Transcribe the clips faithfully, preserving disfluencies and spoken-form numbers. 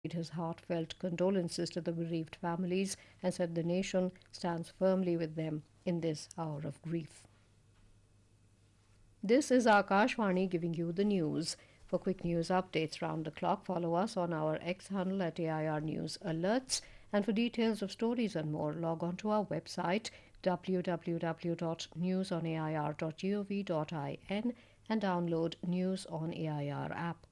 his heartfelt condolences to the bereaved families and said the nation stands firmly with them in this hour of grief. This is Akashvani giving you the news. For quick news updates round the clock, follow us on our X handle at A I R News Alerts. And for details of stories and more, log on to our website w w w dot news on a i r dot gov dot in and download News on A I R app.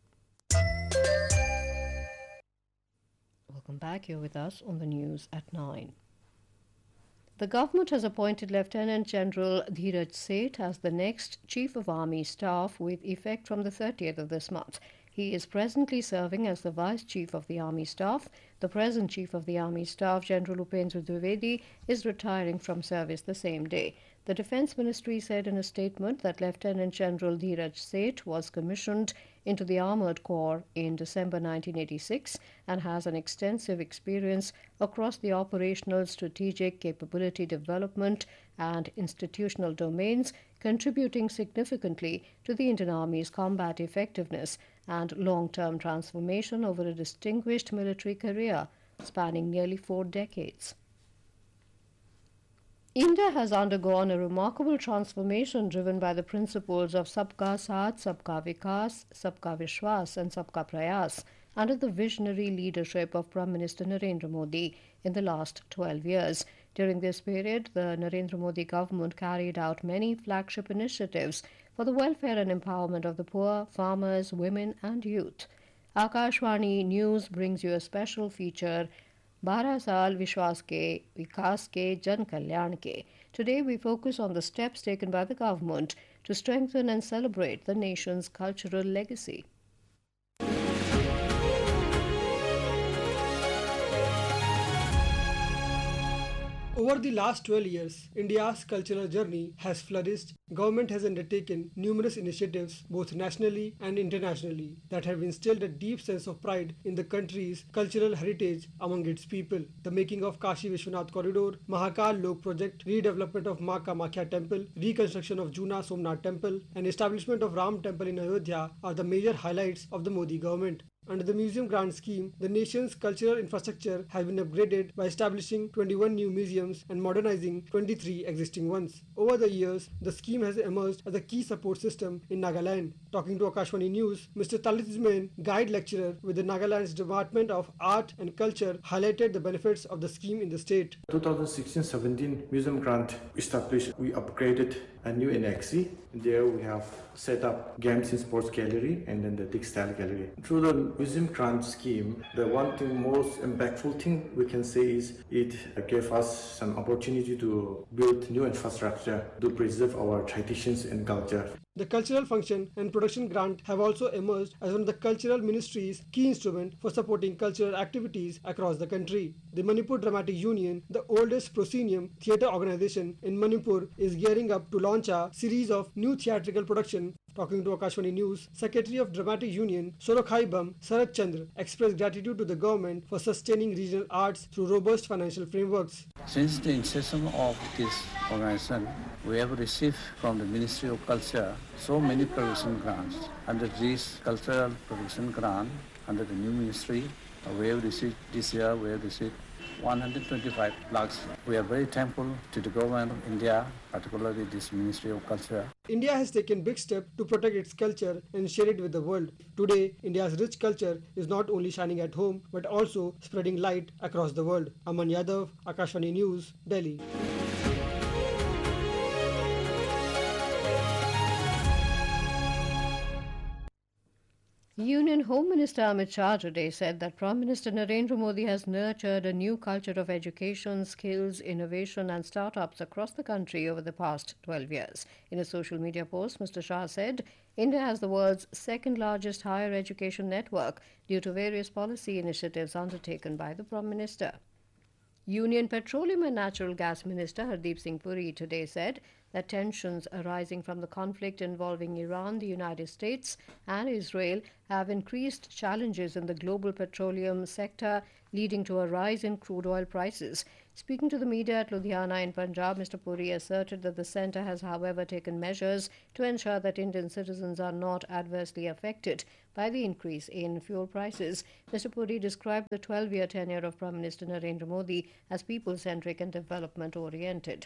Welcome back. You're with us on the news at nine. The government has appointed Lieutenant General Dheeraj Seth as the next Chief of Army Staff with effect from the thirtieth of this month. He is presently serving as the Vice Chief of the Army Staff. The present Chief of the Army Staff, General Upendra Dwivedi, is retiring from service the same day. The Defence Ministry said in a statement that Lieutenant General Dheeraj Seth was commissioned into the Armoured Corps in December nineteen eighty-six and has an extensive experience across the operational, strategic, capability development and institutional domains, contributing significantly to the Indian Army's combat effectiveness and long-term transformation over a distinguished military career spanning nearly four decades. India has undergone a remarkable transformation driven by the principles of Sabka Saath, Sabka Vikas, Sabka Vishwas and Sabka Prayas under the visionary leadership of Prime Minister Narendra Modi in the last twelve years. During this period, the Narendra Modi government carried out many flagship initiatives for the welfare and empowerment of the poor, farmers, women and youth. Akashvani News brings you a special feature, बारह साल विश्वास के विकास के जन कल्याण के. Today we focus on the steps taken by the government to strengthen and celebrate the nation's cultural legacy. Over the last twelve years, India's cultural journey has flourished. Government has undertaken numerous initiatives, both nationally and internationally, that have instilled a deep sense of pride in the country's cultural heritage among its people. The making of Kashi Vishwanath Corridor, Mahakal Lok Project, redevelopment of Ma Kamakhya Temple, reconstruction of Juna Somnath Temple, and establishment of Ram Temple in Ayodhya are the major highlights of the Modi government. Under the Museum Grant Scheme, the nation's cultural infrastructure has been upgraded by establishing twenty-one new museums and modernizing twenty-three existing ones. Over the years, the scheme has emerged as a key support system in Nagaland. Talking to Akashvani News, Mister Talitizman, guide lecturer with the Nagaland's Department of Art and Culture, highlighted the benefits of the scheme in the state. twenty sixteen seventeen Museum Grant established, we upgraded a new annexi. There we have set up games and sports gallery and then the textile gallery. Through the Museum Grant scheme, the one thing most impactful thing we can say is it gave us some opportunity to build new infrastructure to preserve our traditions and culture. The Cultural Function and Production Grant have also emerged as one of the Cultural Ministry's key instrument for supporting cultural activities across the country. The Manipur Dramatic Union, the oldest proscenium theatre organization in Manipur, is gearing up to launch a series of new theatrical production. Talking to Akashvani News, Secretary of Dramatic Union Sorokhai Bam Sarat Chandra expressed gratitude to the government for sustaining regional arts through robust financial frameworks. Since the inception of this organization, we have received from the Ministry of Culture so many production grants. Under this cultural production grant, under the new ministry, we have received this year, we have received one hundred twenty-five lakhs. We are very thankful to the government of India, particularly this Ministry of Culture. India has taken big steps to protect its culture and share it with the world. Today, India's rich culture is not only shining at home, but also spreading light across the world. Aman Yadav, Akashvani News, Delhi. Union Home Minister Amit Shah today said that Prime Minister Narendra Modi has nurtured a new culture of education, skills, innovation and startups across the country over the past twelve years. In a social media post, Mister Shah said, India has the world's second largest higher education network due to various policy initiatives undertaken by the Prime Minister. Union Petroleum and Natural Gas Minister Hardeep Singh Puri today said that tensions arising from the conflict involving Iran, the United States, and Israel have increased challenges in the global petroleum sector, leading to a rise in crude oil prices. Speaking to the media at Ludhiana in Punjab, Mister Puri asserted that the centre has, however, taken measures to ensure that Indian citizens are not adversely affected by the increase in fuel prices. Mister Puri described the twelve-year tenure of Prime Minister Narendra Modi as people-centric and development-oriented.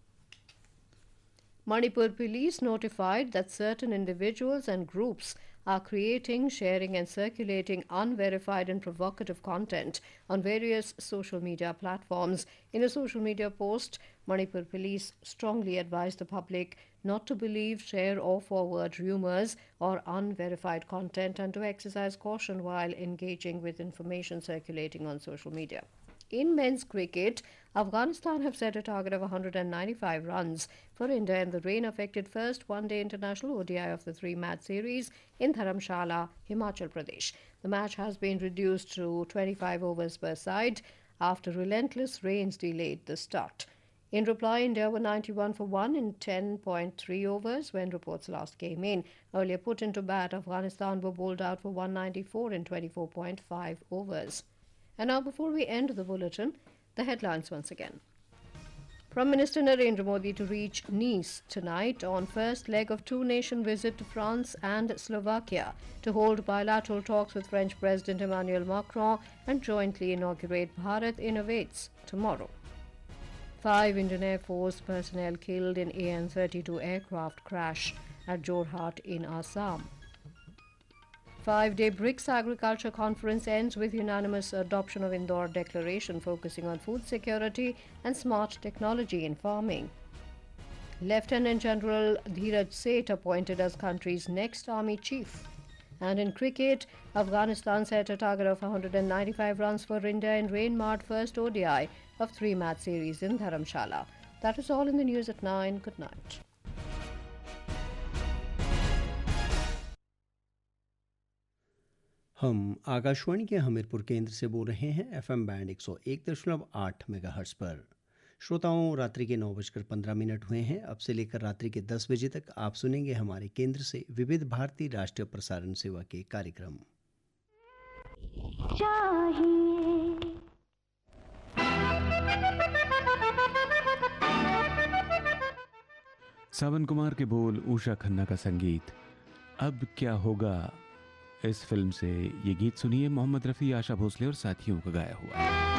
Manipur police notified that certain individuals and groups are creating, sharing and circulating unverified and provocative content on various social media platforms. In a social media post, Manipur police strongly advised the public not to believe, share or forward rumours or unverified content and to exercise caution while engaging with information circulating on social media. In men's cricket, Afghanistan have set a target of one hundred ninety-five runs for India in the rain-affected first one-day international O D I of the three-match series in Dharamshala, Himachal Pradesh. The match has been reduced to twenty-five overs per side after relentless rains delayed the start. In reply, India were ninety-one for one in ten point three overs when reports last came in. Earlier put into bat, Afghanistan were bowled out for one ninety-four in twenty-four point five overs. And now, before we end the bulletin, the headlines once again. Prime Minister Narendra Modi to reach Nice tonight on first leg of two-nation visit to France and Slovakia to hold bilateral talks with French President Emmanuel Macron and jointly inaugurate Bharat Innovates tomorrow. Five Indian Air Force personnel killed in A N thirty-two aircraft crash at Jorhat in Assam. Five-day BRICS Agriculture Conference ends with unanimous adoption of Indore Declaration focusing on food security and smart technology in farming. Lieutenant General Dheeraj Seth appointed as country's next army chief. And in cricket, Afghanistan set a target of one hundred ninety-five runs for India in rain-marred first O D I of three-match series in Dharamshala. That is all in the news at nine. Good night. हम आकाशवाणी के हमीरपुर केंद्र से बोल रहे हैं FM band एक सौ एक दशमलव आठ मेगाहर्ट्ज़ पर। श्रोताओं, रात्रि के नौ बजकर पंद्रह मिनट हुए हैं। अब से लेकर रात्रि के दस बजे तक आप सुनेंगे हमारे केंद्र से विविध भारती राष्ट्रीय प्रसारण सेवा के कार्यक्रम। सावन कुमार के बोल, उषा खन्ना का संगीत। अब क्या होगा, इस फिल्म से ये गीत सुनिए। मोहम्मद रफ़ी, आशा भोसले और साथियों का गाया हुआ।